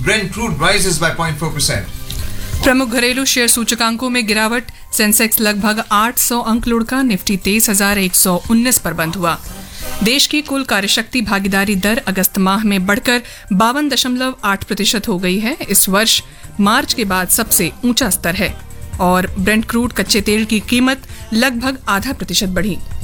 Brent crude rises by 0.4%. प्रमुख घरेलू share सूचकांकों में गिरावट। सेंसेक्स लगभग 800 अंक लुढ़का, निफ्टी 23,119 पर बंद हुआ। देश की कुल कार्यशक्ति भागीदारी दर अगस्त माह में बढ़कर 52.8% हो गई है। इस वर्ष मार्च के बाद सबसे ऊंचा स्तर है। और ब्रेंट क्रूड कच्चे तेल की कीमत लगभग 0.5% बढ़ी।